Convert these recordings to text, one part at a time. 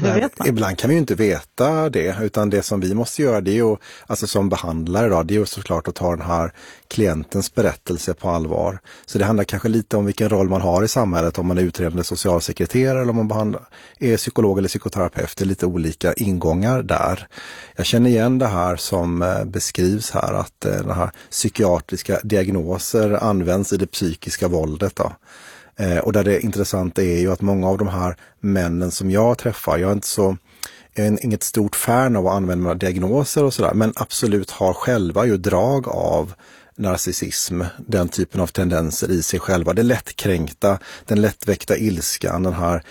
Eller vet man? Ibland kan vi ju inte veta det, utan det som vi måste göra det är ju, alltså som behandlare då, det är ju såklart att ta den här klientens berättelse på allvar. Så det handlar kanske lite om vilken roll man har i samhället, om man är utredande socialsekreterare eller om man är psykolog eller psykoterapeut. Det är lite olika ingångar där. Jag känner igen det här som beskrivs här, att den här psykiatriska diagnoser används i det psykiska våldet då. Och där det intressanta är ju att många av de här männen som jag träffar, jag är inget stort fan av att använda diagnoser och sådär, men absolut har själva ju drag av narcissism, den typen av tendenser i sig själva. Det lättkränkta, den lättväckta ilskan, den här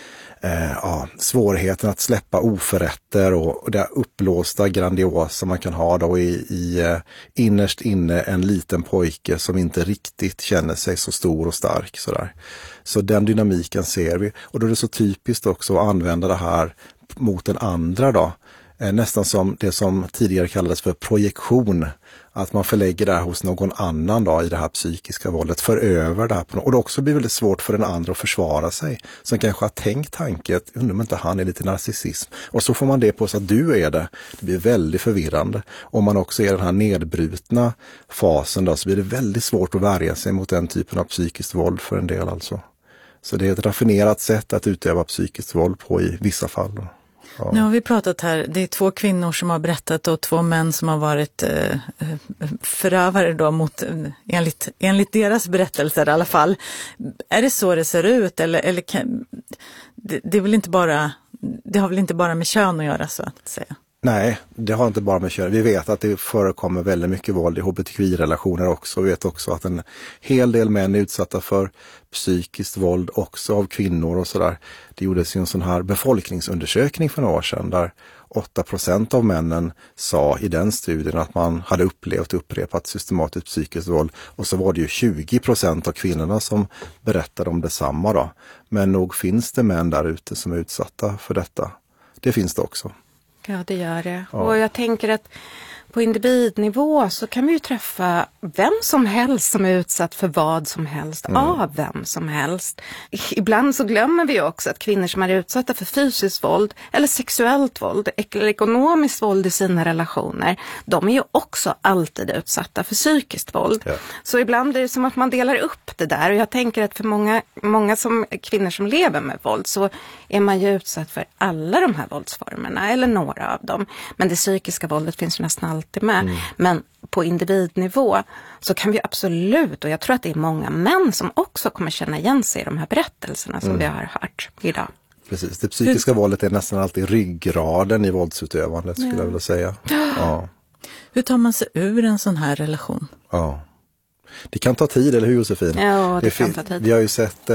svårigheten att släppa oförrätter och det upplåsta grandiosa man kan ha då i innerst inne en liten pojke som inte riktigt känner sig så stor och stark sådär. Så den dynamiken ser vi, och då är det så typiskt också att använda det här mot den andra då. Nästan som det som tidigare kallades för projektion. Att man förlägger det här hos någon annan då i det här psykiska våldet. För över det här på något. Och det också blir väldigt svårt för den andra att försvara sig. Som kanske har tänkt tanken, undrar om inte han är lite narcissism. Och så får man det på sig att du är det. Det blir väldigt förvirrande. Om man också är den här nedbrutna fasen då, så blir det väldigt svårt att värja sig mot den typen av psykiskt våld för en del alltså. Så det är ett raffinerat sätt att utöva psykiskt våld på i vissa fall då. Ja. Nu har vi pratat här, det är 2 kvinnor som har berättat och 2 män som har varit förövare då mot, enligt deras berättelser i alla fall. Är det så det ser ut eller det är väl inte bara, det har väl inte bara med kön att göra så att säga? Nej, det har inte bara med kön. Vi vet att det förekommer väldigt mycket våld i hbtqi-relationer också. Vi vet också att en hel del män är utsatta för psykiskt våld också av kvinnor och sådär. Det gjordes ju en sån här befolkningsundersökning för några år sedan där 8% av männen sa i den studien att man hade upprepat systematiskt psykiskt våld, och så var det ju 20% av kvinnorna som berättade om detsamma då. Men nog finns det män där ute som är utsatta för detta. Det finns det också. Ja, det gör det. Ja. Och jag tänker att på individnivå så kan vi ju träffa vem som helst som är utsatt för vad som helst, av vem som helst. Ibland så glömmer vi också att kvinnor som är utsatta för fysiskt våld eller sexuellt våld eller ekonomiskt våld i sina relationer, de är ju också alltid utsatta för psykiskt våld. Ja. Så ibland blir det som att man delar upp det där, och jag tänker att för många kvinnor som lever med våld så är man ju utsatt för alla de här våldsformerna eller några av dem. Men det psykiska våldet finns ju nästan alltid med. Men på individnivå så kan vi absolut, och jag tror att det är många män som också kommer känna igen sig i de här berättelserna som vi har hört idag. Precis, det psykiska våldet är nästan alltid ryggraden i våldsutövandet skulle jag vilja säga. Ja. Hur tar man sig ur en sån här relation? Ja. Det kan ta tid, eller hur Josefin? Ja, det kan ta tid. Vi har ju sett...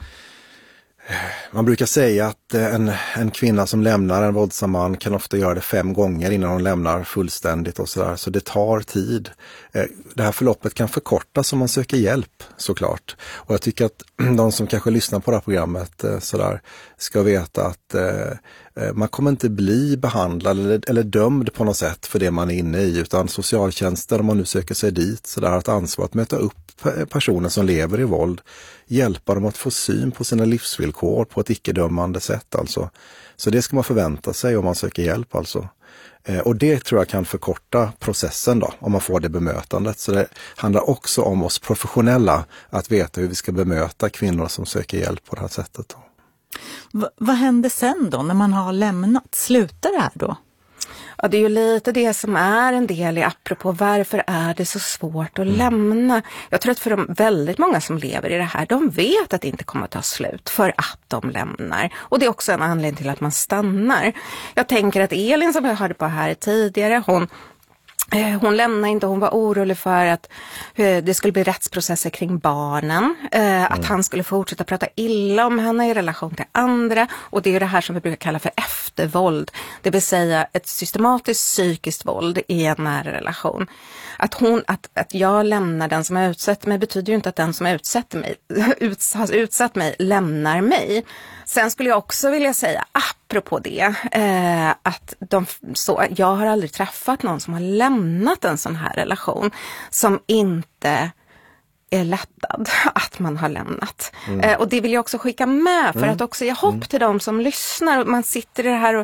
Man brukar säga att en kvinna som lämnar en våldsam man kan ofta göra det 5 gånger innan hon lämnar fullständigt och sådär. Så det tar tid. Det här förloppet kan förkortas om man söker hjälp såklart. Och jag tycker att de som kanske lyssnar på det här programmet sådär, ska veta att man kommer inte bli behandlad eller dömd på något sätt för det man är inne i, utan socialtjänsten, om man nu söker sig dit, så där har ett ansvar att möta upp personer som lever i våld, hjälpa dem att få syn på sina livsvillkor på ett icke-dömande sätt alltså. Så det ska man förvänta sig om man söker hjälp alltså. Och det tror jag kan förkorta processen då, om man får det bemötandet. Så det handlar också om oss professionella att veta hur vi ska bemöta kvinnor som söker hjälp på det här sättet då. Vad händer sen då när man har lämnat? Slutar det här då? Ja, det är ju lite det som är en del i apropå varför är det så svårt att lämna. Jag tror att för de väldigt många som lever i det här, de vet att det inte kommer att ta slut för att de lämnar. Och det är också en anledning till att man stannar. Jag tänker att Elin som jag hörde på här tidigare, hon lämnade inte, hon var orolig för att det skulle bli rättsprocesser kring barnen, att han skulle fortsätta prata illa om henne i relation till andra, och det är det här som vi brukar kalla för eftervåld, det vill säga ett systematiskt psykiskt våld i en nära relation. Att jag lämnar den som har utsatt mig betyder ju inte att den som har utsatt mig lämnar mig. Sen skulle jag också vilja säga, apropå det, att jag har aldrig träffat någon som har lämnat en sån här relation som inte är lättad att man har lämnat. Och det vill jag också skicka med för att också ge hopp till de som lyssnar. Och man sitter i det här och